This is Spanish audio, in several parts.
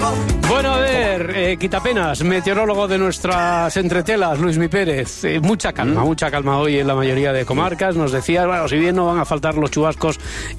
Bueno, a ver, quitapenas, meteorólogo de nuestras entretelas, Luis Mi Pérez. Mucha calma hoy en la mayoría de comarcas. Nos decías, bueno, si bien no van a faltar los chubascos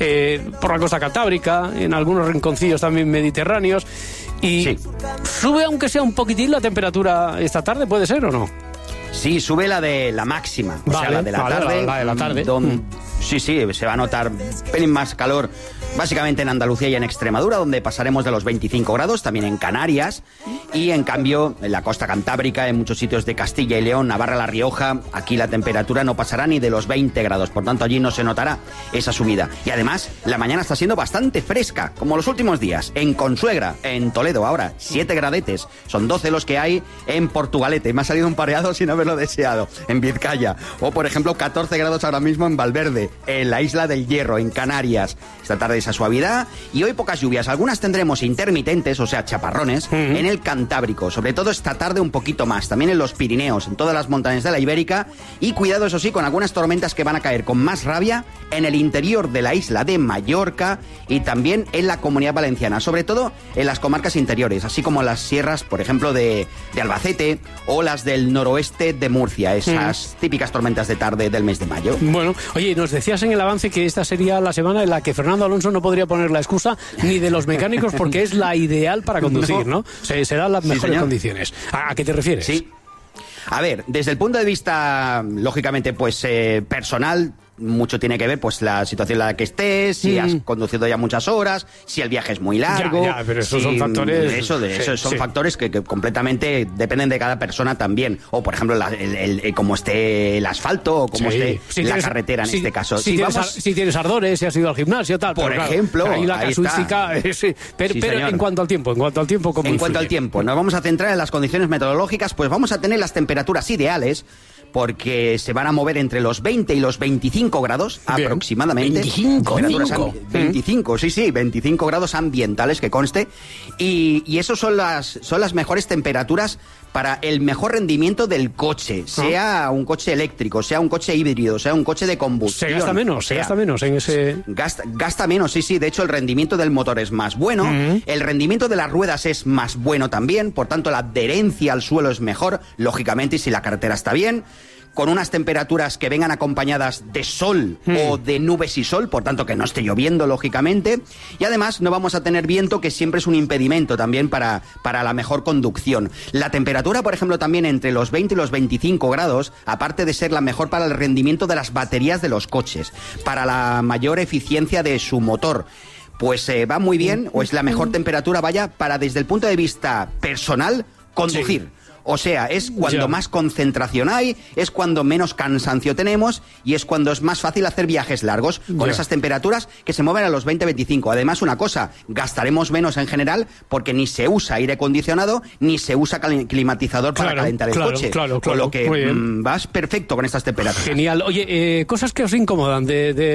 por la costa cantábrica, en algunos rinconcillos también mediterráneos. Y sí, sube aunque sea un poquitín la temperatura esta tarde, ¿puede ser o no? Sí, sube la de la máxima, o sea, la de la tarde. La de la tarde. Sí, se va a notar un pelín más calor, básicamente en Andalucía y en Extremadura, donde pasaremos de los 25 grados, también en Canarias, y en cambio en la costa cantábrica, en muchos sitios de Castilla y León, Navarra, La Rioja, aquí la temperatura no pasará ni de los 20 grados, por tanto allí no se notará esa subida. Y además, la mañana está siendo bastante fresca, como los últimos días. En Consuegra, en Toledo, ahora 7 gradetes, son 12 los que hay en Portugalete, me ha salido un pareado sin haberlo deseado, en Vizcaya, o por ejemplo 14 grados ahora mismo en Valverde, en la isla del Hierro, en Canarias. Esta tarde esa suavidad y hoy pocas lluvias. Algunas tendremos intermitentes, o sea, chaparrones, en el Cantábrico. Sobre todo esta tarde un poquito más. También en los Pirineos, en todas las montañas de la Ibérica. Y cuidado, eso sí, con algunas tormentas que van a caer con más rabia en el interior de la isla de Mallorca y también en la Comunidad Valenciana. Sobre todo en las comarcas interiores, así como las sierras, por ejemplo, de Albacete o las del noroeste de Murcia. Esas típicas tormentas de tarde del mes de mayo. Bueno, oye, nos decías en el avance que esta sería la semana en la que Fernando Alonso no podría poner la excusa ni de los mecánicos porque es la ideal para conducir, ¿no? Se dan las mejores condiciones. ¿A qué te refieres? Sí. A ver, desde el punto de vista, lógicamente, pues personal, mucho tiene que ver pues la situación en la que estés, si has conducido ya muchas horas, si el viaje es muy largo. Ya, pero esos son factores. Eso son factores que completamente dependen de cada persona también. O por ejemplo, cómo esté el asfalto o cómo esté la carretera en este caso. Si tienes ardores, si has ido al gimnasio, tal. Por ejemplo, ahí la casuística. Pero en cuanto al tiempo, ¿cómo En cuanto al tiempo, nos vamos a centrar en las condiciones meteorológicas, pues vamos a tener las temperaturas ideales, porque se van a mover entre los 20 y los 25 grados aproximadamente. 25, sí, 25 grados ambientales, que conste. Y eso son las mejores temperaturas para el mejor rendimiento del coche, sea un coche eléctrico, sea un coche híbrido, sea un coche de combustión. Se gasta menos en ese... Gasta menos, sí. De hecho, el rendimiento del motor es más bueno, el rendimiento de las ruedas es más bueno también, por tanto, la adherencia al suelo es mejor, lógicamente, y si la carretera está bien, con unas temperaturas que vengan acompañadas de sol o de nubes y sol, por tanto que no esté lloviendo, lógicamente, y además no vamos a tener viento, que siempre es un impedimento también para la mejor conducción. La temperatura, por ejemplo, también entre los 20 y los 25 grados, aparte de ser la mejor para el rendimiento de las baterías de los coches, para la mayor eficiencia de su motor, pues va muy bien, o es la mejor temperatura, vaya, para desde el punto de vista personal, conducir. Sí. O sea, es cuando más concentración hay, es cuando menos cansancio tenemos y es cuando es más fácil hacer viajes largos con esas temperaturas que se mueven a los 20-25. Además, una cosa, gastaremos menos en general porque ni se usa aire acondicionado ni se usa climatizador para calentar el coche. Con lo que vas perfecto con estas temperaturas. Genial. Oye, cosas que os incomodan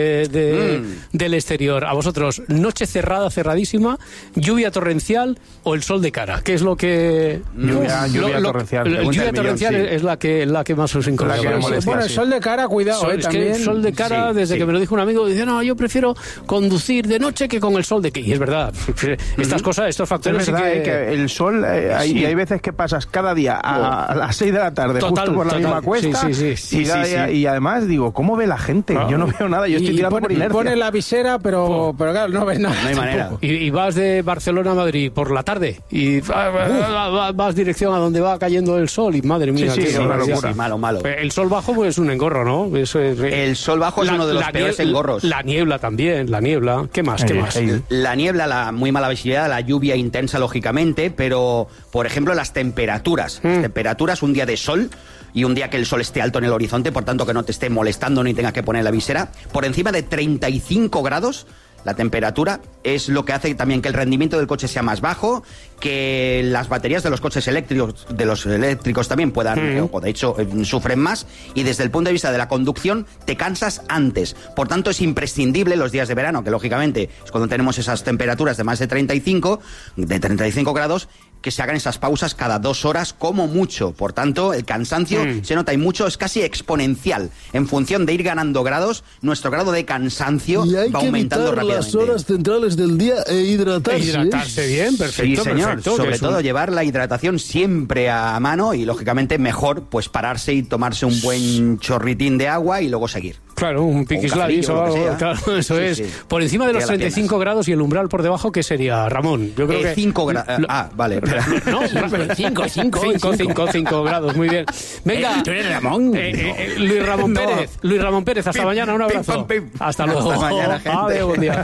del exterior. A vosotros, noche cerrada, cerradísima, lluvia torrencial o el sol de cara. ¿Qué es lo que... Lluvia torrencial. La lluvia torrencial es la que más os incomoda. Bueno, el sol de cara, cuidado. Es que el sol de cara, desde que me lo dijo un amigo, dice, no, yo prefiero conducir de noche que con el sol de... Y es verdad, estas cosas, estos factores... Es verdad que el sol, hay veces que pasas cada día a las 6 de la tarde, justo por la misma cuesta, y además digo, ¿cómo ve la gente? Yo no veo nada, yo estoy tirando por inercia. Pones la visera, pero claro, no ves nada. No hay manera. Y vas de Barcelona a Madrid por la tarde y vas dirección a donde va cayendo el sol y madre mía, es una locura. Malo. El sol bajo pues es un engorro, ¿no? El sol bajo es uno de los peores engorros. La niebla también, ¿Qué más? La niebla, la muy mala visibilidad, la lluvia intensa, lógicamente, pero, por ejemplo, las temperaturas. Las temperaturas, un día de sol y un día que el sol esté alto en el horizonte, por tanto que no te esté molestando ni tengas que poner la visera, por encima de 35 grados, la temperatura es lo que hace también que el rendimiento del coche sea más bajo, que las baterías de los coches eléctricos también puedan, o de hecho sufren más, y desde el punto de vista de la conducción te cansas antes. Por tanto, es imprescindible los días de verano, que lógicamente es cuando tenemos esas temperaturas de más de 35 grados, que se hagan esas pausas cada 2 horas como mucho. Por tanto, el cansancio se nota y mucho, es casi exponencial. En función de ir ganando grados, nuestro grado de cansancio va aumentando rápidamente. Las horas centrales del día e hidratarse. Hidratarse bien, perfecto. Sí, señor. Perfecto, sobre todo llevar la hidratación siempre a mano y, lógicamente, mejor pues pararse y tomarse un buen chorritín de agua y luego seguir. Claro, un piquisladis o algo, claro, eso sí, es. Sí. Por encima de los 35 grados y el umbral por debajo, ¿qué sería, Ramón? Yo creo que 5 grados. Vale. No, 5 grados, muy bien. Venga, ¿tú eres Ramón? Luis Ramón Pérez, hasta mañana, un abrazo. Hasta luego. Hasta mañana, gente. Adiós, buen día.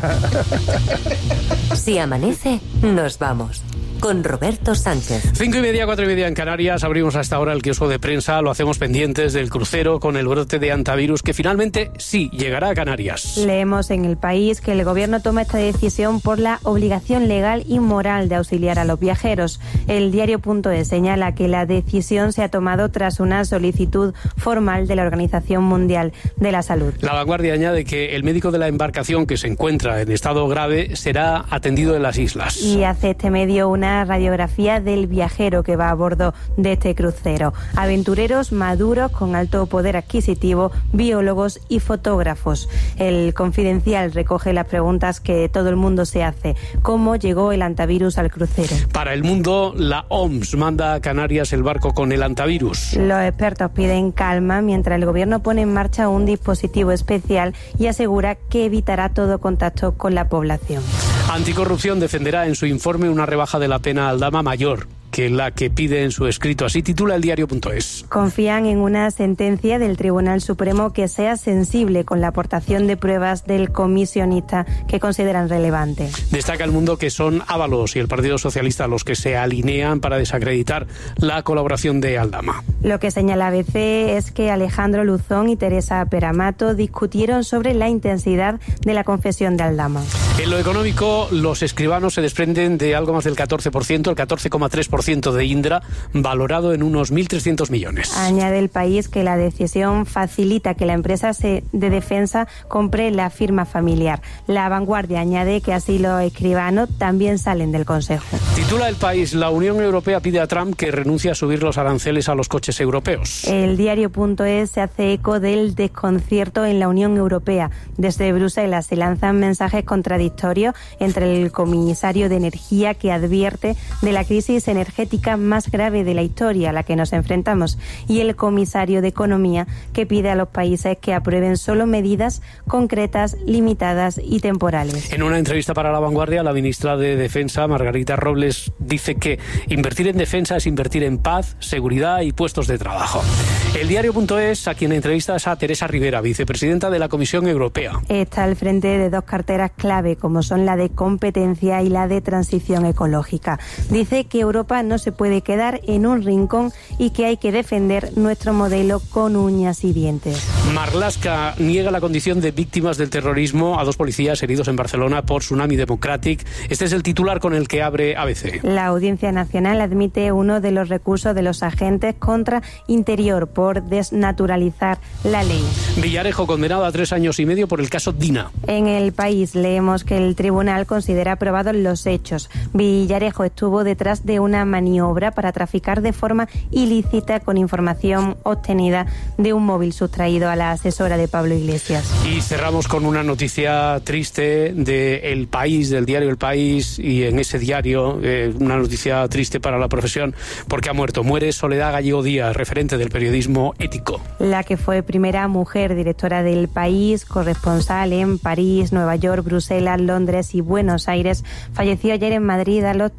Si amanece, nos vamos. Con Roberto Sánchez. 5:30, 4:30 en Canarias. Abrimos hasta ahora el kiosco de prensa. Lo hacemos pendientes del crucero con el brote de hantavirus que finalmente sí llegará a Canarias. Leemos en El País que el gobierno toma esta decisión por la obligación legal y moral de auxiliar a los viajeros. El diario.es señala que la decisión se ha tomado tras una solicitud formal de la Organización Mundial de la Salud. La Vanguardia añade que el médico de la embarcación que se encuentra en estado grave será atendido en las islas. Y hace este medio una radiografía del viajero que va a bordo de este crucero. Aventureros maduros con alto poder adquisitivo, biólogos y fotógrafos. El Confidencial recoge las preguntas que todo el mundo se hace. ¿Cómo llegó el hantavirus al crucero? Para El Mundo, la OMS manda a Canarias el barco con el hantavirus. Los expertos piden calma mientras el gobierno pone en marcha un dispositivo especial y asegura que evitará todo contacto con la población. Anticorrupción defenderá en su informe una rebaja de la pena a Aldama mayor que la que pide en su escrito. Así titula el diario.es. Confían en una sentencia del Tribunal Supremo que sea sensible con la aportación de pruebas del comisionista que consideran relevante. Destaca El Mundo que son Ábalos y el Partido Socialista los que se alinean para desacreditar la colaboración de Aldama. Lo que señala ABC es que Alejandro Luzón y Teresa Peramato discutieron sobre la intensidad de la confesión de Aldama. En lo económico, los escribanos se desprenden de algo más del 14%, el 14,3% de Indra, valorado en unos 1.300 millones. Añade El País que la decisión facilita que la empresa de defensa compre la firma familiar. La Vanguardia añade que así los escribanos también salen del Consejo. Titula El País, la Unión Europea pide a Trump que renuncie a subir los aranceles a los coches europeos. El diario.es se hace eco del desconcierto en la Unión Europea. Desde Bruselas se lanzan mensajes contradictorios entre el comisario de Energía que advierte de la crisis energética más grave de la historia a la que nos enfrentamos y el comisario de Economía que pide a los países que aprueben solo medidas concretas, limitadas y temporales. En una entrevista para La Vanguardia, la ministra de Defensa, Margarita Robles, dice que invertir en defensa es invertir en paz, seguridad y puestos de trabajo. El diario.es, a quien entrevista es a Teresa Rivera, vicepresidenta de la Comisión Europea. Está al frente de dos carteras clave, como son la de competencia y la de transición ecológica. Dice que Europa no se puede quedar en un rincón y que hay que defender nuestro modelo con uñas y dientes. Marlaska niega la condición de víctimas del terrorismo a 2 policías heridos en Barcelona por Tsunami Democratic. Este es el titular con el que abre ABC. La Audiencia Nacional admite uno de los recursos de los agentes contra Interior por desnaturalizar la ley. Villarejo condenado a 3 años y medio por el caso Dina. En El País leemos que el tribunal considera aprobados los hechos. Villarejo estuvo detrás de una maniobra para traficar de forma ilícita con información obtenida de un móvil sustraído a la asesora de Pablo Iglesias. Y cerramos con una noticia triste de El País, del diario El País, y en ese diario una noticia triste para la profesión porque muere Soledad Gallego Díaz, referente del periodismo ético. La que fue primera mujer directora del País, corresponsal en París, Nueva York, Bruselas, Londres y Buenos Aires, falleció ayer en Madrid a los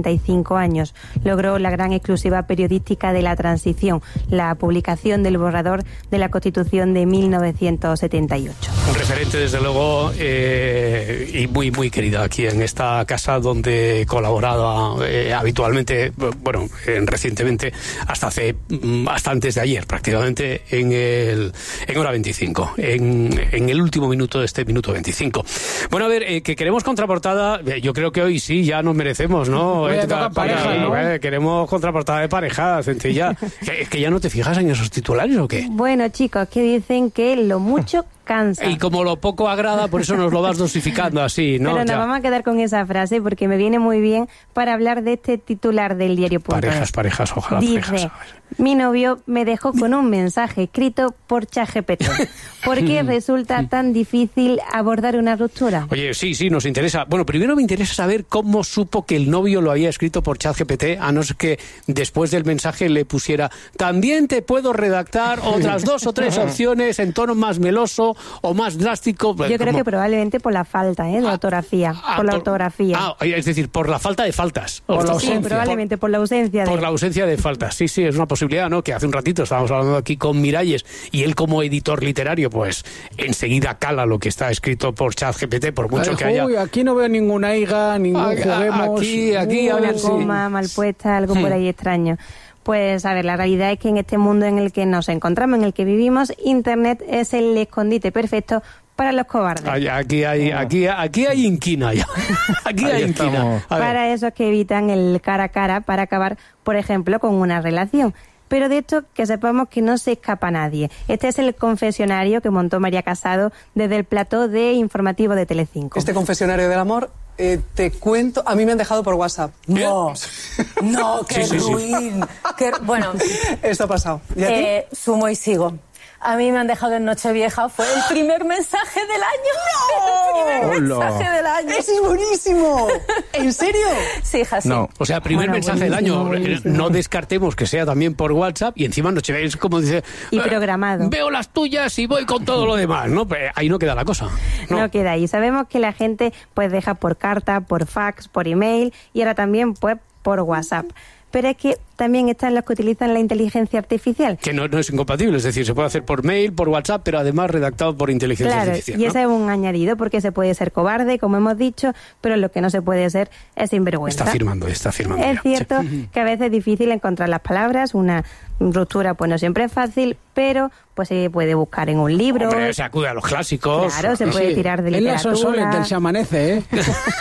75 años. Logró la gran exclusiva periodística de la transición, la publicación del borrador de la Constitución de 1978. Un referente, desde luego, y muy querida aquí en esta casa donde colaboraba habitualmente, recientemente, hasta antes de ayer, prácticamente, en Hora 25, en el último minuto de este minuto 25. Bueno, a ver, que queremos contraportada, yo creo que hoy sí, ya nos merecemos, ¿no? Pareja, ¿no? Queremos contraportada de pareja, Centella. ¿Es que ya no te fijas en esos titulares o qué? Bueno, chicos, que dicen que lo mucho cansa. Y como lo poco agrada, por eso nos lo vas dosificando así, ¿no? Pero nos vamos a quedar con esa frase porque me viene muy bien para hablar de este titular del diario.es. Parejas, ojalá. Dice, parejas. mi novio me dejó con un mensaje escrito por ChatGPT. ¿Por qué resulta tan difícil abordar una ruptura? Oye, sí, nos interesa. Bueno, primero me interesa saber cómo supo que el novio lo había escrito por ChatGPT, a no ser que después del mensaje le pusiera, también te puedo redactar otras 2 o 3 opciones en tono más meloso o más drástico. Yo creo que probablemente por la falta de ortografía. Por la ortografía. Es decir, por la falta de faltas. Sí, probablemente por la ausencia de... Por la ausencia de faltas. Sí, es una posibilidad, ¿no? Que hace un ratito estábamos hablando aquí con Miralles y él como editor literario, pues enseguida cala lo que está escrito por ChatGPT, por mucho que haya... Uy, aquí no veo ninguna higa, ningún juguemos... Aquí a ver una coma mal puesta, algo por ahí extraño. Pues, a ver, la realidad es que en este mundo en el que nos encontramos, en el que vivimos, Internet es el escondite perfecto para los cobardes. Aquí hay inquina ya. Aquí hay inquina. Para esos que evitan el cara a cara para acabar, por ejemplo, con una relación. Pero de esto que sepamos que no se escapa nadie. Este es el confesionario que montó María Casado desde el plató de informativo de Telecinco. Este confesionario del amor, te cuento, a mí me han dejado por WhatsApp. No, qué ruin. Bueno, esto ha pasado. ¿Y a ti? Sumo y sigo. A mí me han dejado en Nochevieja, fue el primer mensaje del año. ¡No! El primer mensaje del año. ¡Ese es buenísimo! ¿En serio? Sí, hija, sí. No. O sea, primer mensaje del año. Buenísimo. No descartemos que sea también por WhatsApp y encima Nochevieja es como dice... Y programado. Veo las tuyas y voy con todo lo demás, ¿no? Ahí no queda la cosa. No queda ahí. Sabemos que la gente pues deja por carta, por fax, por email y ahora también pues por WhatsApp. Pero es que también están los que utilizan la inteligencia artificial. Que no es incompatible, es decir, se puede hacer por mail, por WhatsApp, pero además redactado por inteligencia artificial. Y ese es un añadido, porque se puede ser cobarde, como hemos dicho, pero lo que no se puede ser es sinvergüenza. Está firmando. Es cierto que a veces es difícil encontrar las palabras, una ruptura pues no siempre es fácil, pero pues se puede buscar en un libro. Hombre, se acude a los clásicos. Claro, se puede tirar de literatura. En las soles del Se Amanece, ¿eh?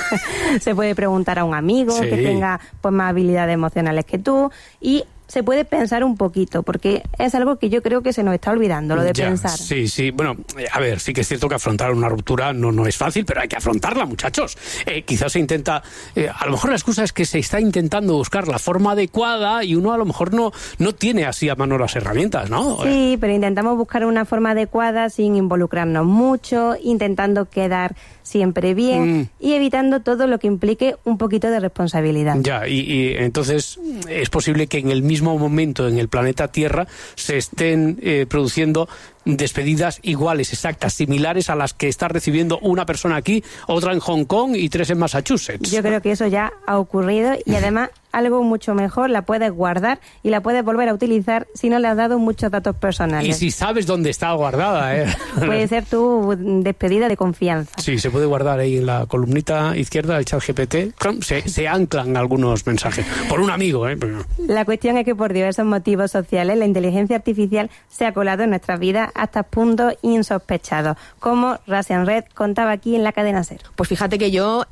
Se puede preguntar a un amigo que tenga pues más habilidades emocionales que tú y se puede pensar un poquito, porque es algo que yo creo que se nos está olvidando, lo de pensar. Sí. Bueno, a ver, sí que es cierto que afrontar una ruptura no es fácil, pero hay que afrontarla, muchachos. Quizás se intenta... a lo mejor la excusa es que se está intentando buscar la forma adecuada y uno a lo mejor no tiene así a mano las herramientas, ¿no? Sí, pero intentamos buscar una forma adecuada sin involucrarnos mucho, intentando quedar siempre bien y evitando todo lo que implique un poquito de responsabilidad. Ya, y entonces es posible que en el mismo momento en el planeta Tierra se estén produciendo despedidas iguales, exactas, similares a las que está recibiendo una persona aquí, otra en Hong Kong y 3 en Massachusetts. Yo creo que eso ya ha ocurrido y además algo mucho mejor, la puedes guardar y la puedes volver a utilizar si no le has dado muchos datos personales. Y si sabes dónde está guardada, Puede ser tu despedida de confianza. Sí, se puede guardar ahí en la columnita izquierda del ChatGPT. Se anclan algunos mensajes por un amigo, La cuestión es que por diversos motivos sociales la inteligencia artificial se ha colado en nuestras vidas hasta puntos insospechados, como Russian Red contaba aquí en la cadena SER. Pues fíjate que yo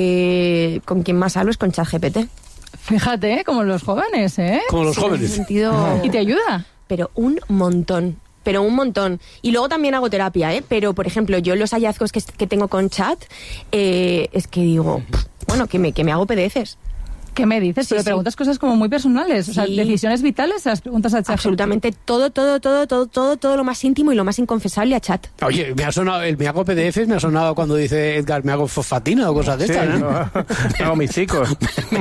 con quien más hablo es con ChatGPT. Fíjate, como los jóvenes, ¿eh? Como los jóvenes. Sentido... ¿Y te ayuda? Pero un montón. Y luego también hago terapia, pero por ejemplo, yo los hallazgos que tengo con Chat, es que digo, bueno, que me hago PDFs. ¿Qué me dices? Pero preguntas cosas como muy personales, o sea, decisiones vitales, las preguntas a Chat. Absolutamente todo lo más íntimo y lo más inconfesable a Chat. Oye, me ha sonado, el me hago PDFs me ha sonado cuando dice Edgar, me hago fosfatina o cosas de estas, ¿no? Me hago mis chicos.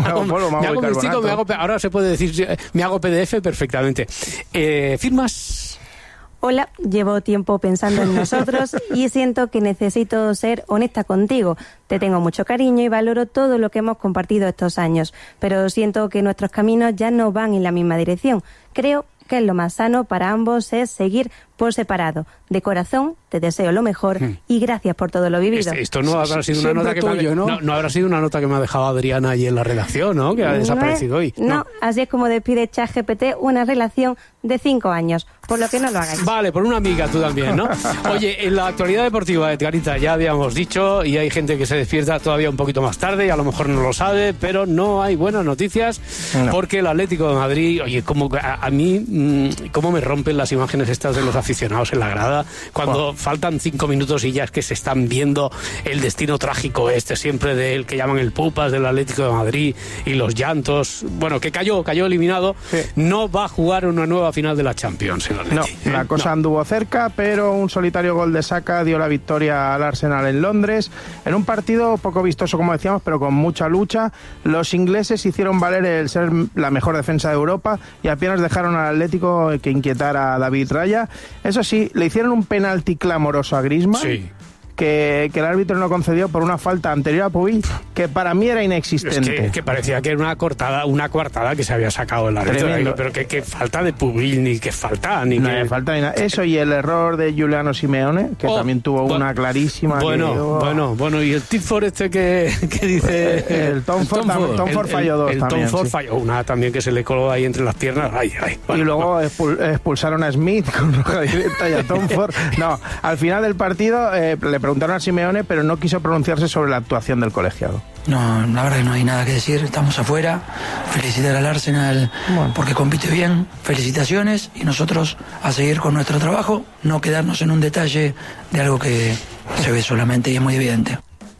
Ahora se puede decir, me hago PDF perfectamente. ¿Firmas? Hola, llevo tiempo pensando en nosotros y siento que necesito ser honesta contigo. Te tengo mucho cariño y valoro todo lo que hemos compartido estos años, pero siento que nuestros caminos ya no van en la misma dirección. Creo que lo más sano para ambos es seguir por separado. De corazón, te deseo lo mejor y gracias por todo lo vivido. Esto no habrá sido una nota que no habrá sido una nota que me ha dejado Adriana allí en la redacción, ¿no? Que ha desaparecido hoy. No, así es como despide ChatGPT una relación de 5 años, por lo que no lo hagáis. Vale, por una amiga tú también, ¿no? Oye, en la actualidad deportiva, Edgarita, ya habíamos dicho, y hay gente que se despierta todavía un poquito más tarde y a lo mejor no lo sabe, pero no hay buenas noticias porque el Atlético de Madrid, oye, como a mí, cómo me rompen las imágenes estas de los aficionados aficionados en la grada, cuando faltan 5 minutos y ya es que se están viendo el destino trágico siempre del que llaman el Pupas, del Atlético de Madrid, y los llantos, bueno, que cayó eliminado, no va a jugar una nueva final de la Champions. No, la cosa anduvo cerca, pero un solitario gol de Saka dio la victoria al Arsenal en Londres, en un partido poco vistoso, como decíamos, pero con mucha lucha. Los ingleses hicieron valer el ser la mejor defensa de Europa y apenas dejaron al Atlético que inquietara a David Raya. Eso sí, le hicieron un penalti clamoroso a Griezmann. Sí. Que el árbitro no concedió por una falta anterior a Puig, que para mí era inexistente. Es que parecía que era una coartada que se había sacado el árbitro. Pero que falta de Puig, ni que falta, ni que... falta ni nada. Eso y el error de Giuliano Simeone, que también tuvo una clarísima... Bueno, y el Tilford que dice... el Tom Ford falló dos también. El Tom Ford falló una también que se le coló ahí entre las piernas. Y luego expulsaron a Smith con roja directa y a Tom Ford. No, al final del partido le preguntaron a Simeone, pero no quiso pronunciarse sobre la actuación del colegiado. No, la verdad que no hay nada que decir, estamos afuera. Felicitar al Arsenal porque compite bien, felicitaciones, y nosotros a seguir con nuestro trabajo, no quedarnos en un detalle de algo que se ve solamente y es muy evidente.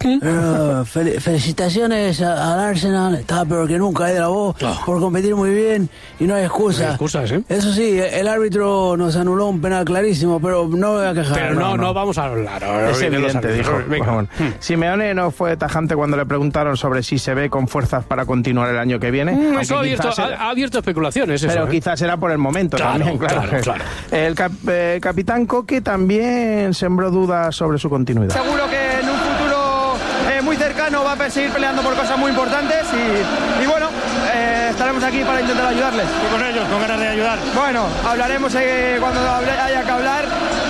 Felicitaciones al Arsenal, está peor que nunca de la voz, por competir muy bien y no hay excusa. No hay excusas, ¿eh? Eso sí, el árbitro nos anuló un penal clarísimo, pero no me voy a quejar. Pero no vamos a hablar ahora. Es evidente, dijo. Simeone no fue tajante cuando le preguntaron sobre si se ve con fuerzas para continuar el año que viene. Eso ha abierto especulaciones. Pero quizás era por el momento también, claro. El capitán Coque también sembró dudas sobre su continuidad. Seguro que en un futuro muy cercano va a seguir peleando por cosas muy importantes y bueno, estaremos aquí para intentar ayudarles. Y con ellos, con ganas de ayudar. Bueno, hablaremos cuando haya que hablar,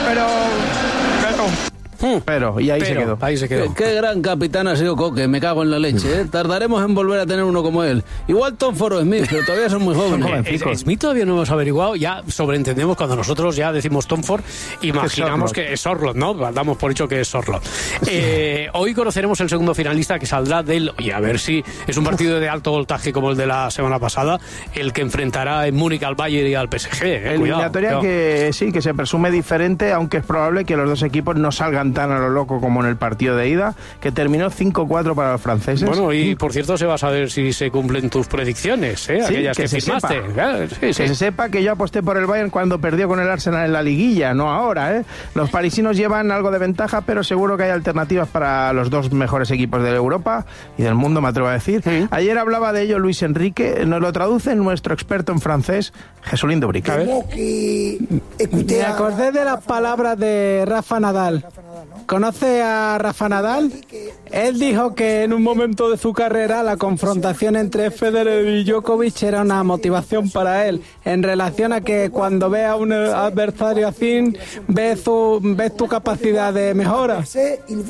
y ahí se quedó. Qué gran capitán ha sido Coque, me cago en la leche, ¿eh? Tardaremos en volver a tener uno como él. Igual Tom Ford o Smith, pero todavía son muy jóvenes. Smith todavía no hemos averiguado, ya sobreentendemos cuando nosotros ya decimos Tom Ford, imaginamos que es Orlot, ¿no? Damos por hecho que es Orlot. Hoy conoceremos el segundo finalista que saldrá y a ver si es un partido de alto voltaje como el de la semana pasada, el que enfrentará en Múnich al Bayern y al PSG. Eliminatoria que se presume diferente, aunque es probable que los dos equipos no salgan tan a lo loco como en el partido de ida, que terminó 5-4 para los franceses. Bueno, y por cierto se va a saber si se cumplen tus predicciones, aquellas que firmaste. Que se sepa que yo aposté por el Bayern cuando perdió con el Arsenal en la liguilla, no ahora, Los parisinos llevan algo de ventaja, pero seguro que hay alternativas para los dos mejores equipos de Europa y del mundo, me atrevo a decir. Ayer hablaba de ello Luis Enrique, nos lo traduce nuestro experto en francés, Jesulín Dubrique. Me acordé de las palabras de Rafa Nadal. ¿Conoce a Rafa Nadal? Él dijo que en un momento de su carrera la confrontación entre Federer y Djokovic era una motivación para él, en relación a que cuando ve a un adversario así, ves tu capacidad de mejora.